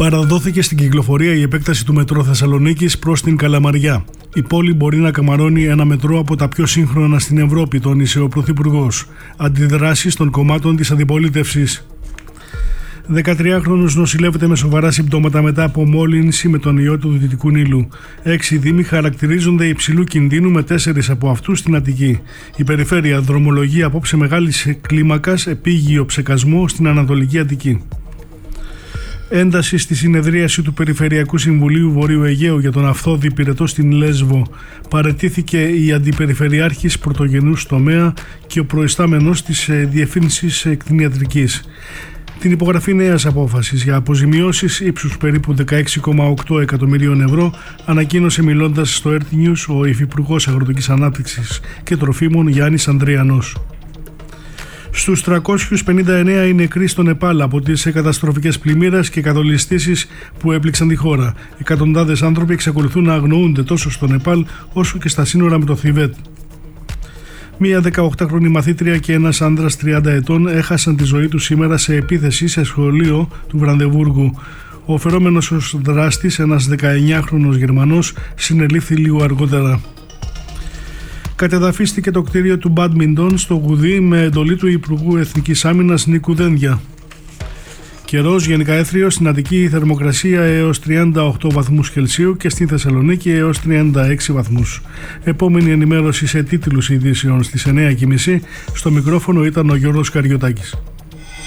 Παραδόθηκε στην κυκλοφορία η επέκταση του μετρό Θεσσαλονίκης προς την Καλαμαριά. Η πόλη μπορεί να καμαρώνει ένα μετρό από τα πιο σύγχρονα στην Ευρώπη, τόνισε ο Πρωθυπουργός. Αντιδράσεις των κομμάτων της αντιπολίτευσης. 13χρονος νοσηλεύεται με σοβαρά συμπτώματα μετά από μόλυνση με τον ιό του Δυτικού Νείλου. 6 δήμοι χαρακτηρίζονται υψηλού κινδύνου, με 4 από αυτούς στην Αττική. Η περιφέρεια δρομολογεί απόψε μεγάλης κλίμακας επίγειο ψεκασμό στην Ανατολική Αττική. Ένταση στη συνεδρίαση του Περιφερειακού Συμβουλίου Βορείου Αιγαίου για τον Αυθώδη Πυρετό στην Λέσβο. Παραιτήθηκε η Αντιπεριφερειάρχης Πρωτογενούς Τομέα και ο προϊστάμενος της Διευθύνσης Κτηνιατρικής. Την υπογραφή νέας απόφασης για αποζημιώσεις ύψους περίπου 16,8 εκατομμυρίων ευρώ ανακοίνωσε μιλώντας στο Earth News ο Υφυπουργός Αγροτικής Ανάπτυξης και Τροφίμων Γιάννης Ανδριανός. Στους 359 οι νεκροί στο Νεπάλ από τις καταστροφικές πλημμύρες και κατολιστήσεις που έπληξαν τη χώρα. Εκατοντάδες άνθρωποι εξακολουθούν να αγνοούνται τόσο στο Νεπάλ όσο και στα σύνορα με το Θιβέτ. Μία 18χρονη μαθήτρια και ένας άντρας 30 ετών έχασαν τη ζωή τους σήμερα σε επίθεση σε σχολείο του Βραντεβούργου. Ο φερόμενος ως δράστης, ένας 19χρονος Γερμανός, συνελήφθη λίγο αργότερα. Κατεδαφίστηκε το κτίριο του μπάντμιντον στο Γουδί με εντολή του Υπουργού Εθνικής Άμυνας Νίκου Δένδια. Καιρός γενικά έθριος, στην Αττική θερμοκρασία έως 38 βαθμούς Κελσίου και στην Θεσσαλονίκη έως 36 βαθμούς. Επόμενη ενημέρωση σε τίτλους ειδήσεων στις 9:30. Στο μικρόφωνο ήταν ο Γιώργος Καριωτάκης.